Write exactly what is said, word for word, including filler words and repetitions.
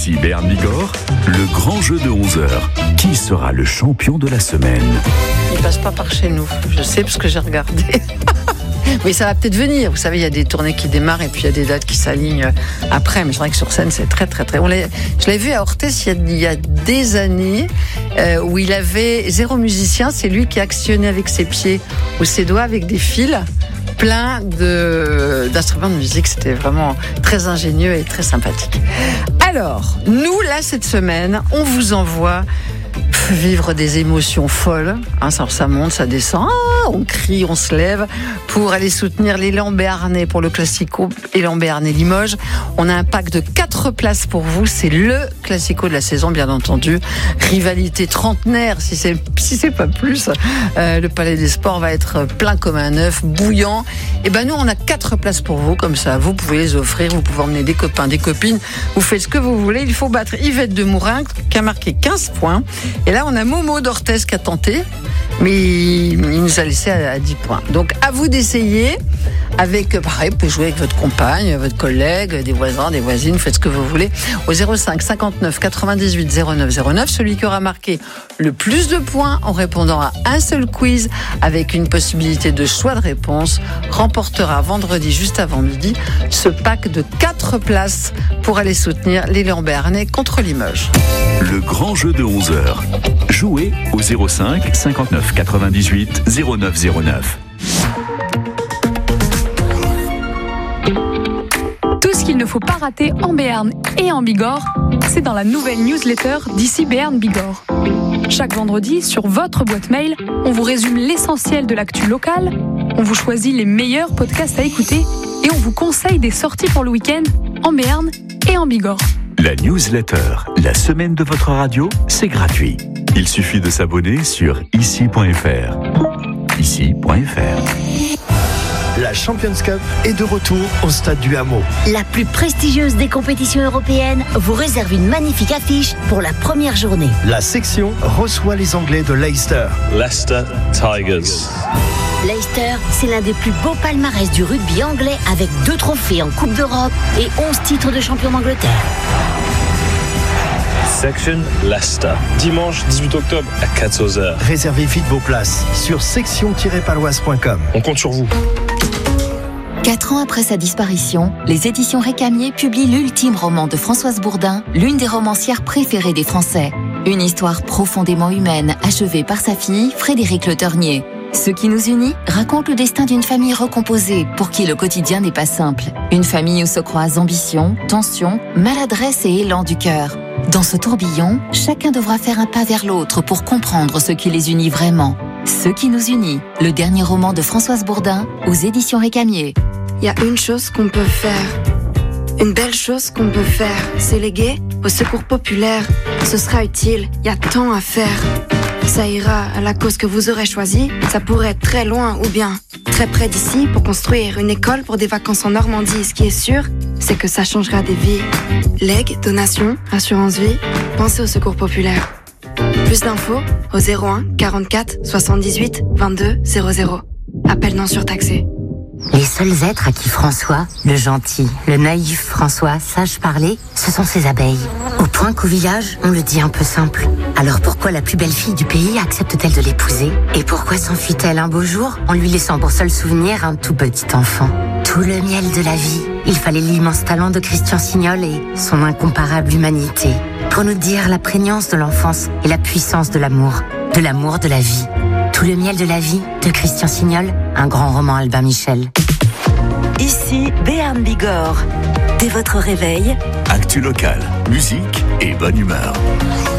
Ici Béarn Bigorre, le grand jeu de onze heures. Qui sera le champion de la semaine? Il passe pas par chez nous, je sais parce que j'ai regardé. Mais ça va peut-être venir. Vous savez, il y a des tournées qui démarrent et puis il y a des dates qui s'alignent après. Mais c'est vrai que sur scène, c'est très, très, très... On l'a... Je l'ai vu à Orthez il y a, il y a des années euh, où il avait zéro musicien. C'est lui qui actionnait avec ses pieds ou ses doigts avec des fils plein de, d'instruments de musique. C'était vraiment très ingénieux et très sympathique. Alors, nous, là, cette semaine, on vous envoie vivre des émotions folles, hein, ça, ça monte, ça descend, ah, on crie, on se lève pour aller soutenir l'élan béarnais pour le Classico élan béarnais Limoges. On a un pack de quatre places pour vous, c'est le Classico de la saison bien entendu, rivalité trentenaire si c'est, si c'est pas plus, euh, le Palais des Sports va être plein comme un œuf, bouillant. Et ben nous on a quatre places pour vous, comme ça vous pouvez les offrir, vous pouvez emmener des copains, des copines, vous faites ce que vous voulez. Il faut battre Yvette de Mourin qui a marqué quinze points. Et là, on a Momo d'Orthez qui a tenté, mais il nous a laissé à dix points. Donc, à vous d'essayer. Avec, pareil, vous pouvez jouer avec votre compagne, votre collègue, des voisins, des voisines, faites ce que vous voulez. Au zéro cinq cinquante-neuf quatre-vingt-dix-huit zéro neuf zéro neuf, celui qui aura marqué le plus de points en répondant à un seul quiz avec une possibilité de choix de réponse remportera vendredi, juste avant midi, ce pack de quatre places pour aller soutenir l'élan béarnais contre Limoges. Le grand jeu de onze heures. Jouez au zéro cinq cinquante-neuf quatre-vingt-dix-huit zéro neuf zéro neuf. Qu'il ne faut pas rater en Béarn et en Bigorre, c'est dans la nouvelle newsletter d'ici Béarn Bigorre. Chaque vendredi, sur votre boîte mail, on vous résume l'essentiel de l'actu locale, on vous choisit les meilleurs podcasts à écouter et on vous conseille des sorties pour le week-end en Béarn et en Bigorre. La newsletter, la semaine de votre radio, c'est gratuit. Il suffit de s'abonner sur ici point f r. ici point f r. La Champions Cup est de retour au stade du Hameau. La plus prestigieuse des compétitions européennes vous réserve une magnifique affiche pour la première journée. La section reçoit les Anglais de Leicester. Leicester Tigers. Leicester, c'est l'un des plus beaux palmarès du rugby anglais avec deux trophées en Coupe d'Europe et onze titres de champion d'Angleterre. Section Leicester. Dimanche dix-huit octobre à quatorze heures. Réservez vite vos places sur section tiret paloise point com. On compte sur vous. Quatre ans après sa disparition, les éditions Récamier publient l'ultime roman de Françoise Bourdin, l'une des romancières préférées des Français. Une histoire profondément humaine, achevée par sa fille, Frédérique Le Ternier. Ce qui nous unit raconte le destin d'une famille recomposée, pour qui le quotidien n'est pas simple. Une famille où se croisent ambition, tension, maladresse et élan du cœur. Dans ce tourbillon, chacun devra faire un pas vers l'autre pour comprendre ce qui les unit vraiment. Ce qui nous unit, le dernier roman de Françoise Bourdin, aux éditions Récamier. Il y a une chose qu'on peut faire, une belle chose qu'on peut faire, c'est léguer au secours populaire. Ce sera utile, il y a tant à faire. Ça ira à la cause que vous aurez choisie, ça pourrait être très loin ou bien très près d'ici pour construire une école pour des vacances en Normandie. Ce qui est sûr, c'est que ça changera des vies. Legs, donations, assurance vie, pensez au secours populaire. Plus d'infos au zéro un quarante-quatre soixante-dix-huit vingt-deux zéro zéro. Appel non surtaxé. Les seuls êtres à qui François, le gentil, le naïf François, sache parler, ce sont ses abeilles. Au point qu'au village, on le dit un peu simple. Alors pourquoi la plus belle fille du pays accepte-t-elle de l'épouser? Et pourquoi s'enfuit-elle un beau jour en lui laissant pour seul souvenir un tout petit enfant? Tout le miel de la vie, il fallait l'immense talent de Christian Signol et son incomparable humanité pour nous dire la prégnance de l'enfance et la puissance de l'amour, de l'amour de la vie. Tout le miel de la vie de Christian Signol, un grand roman Albin Michel. Ici Béarn Bigorre. Dès votre réveil, actu local, musique et bonne humeur.